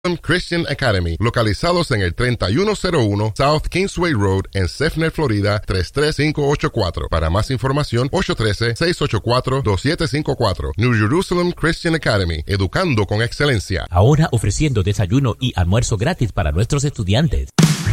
Christian Academy, localizados en el 3101 South Kingsway Road en Sefner, Florida 33584. Para más información, 813-684-2754. New Jerusalem Christian Academy, educando con excelencia. Ahora ofreciendo desayuno y almuerzo gratis para nuestros estudiantes.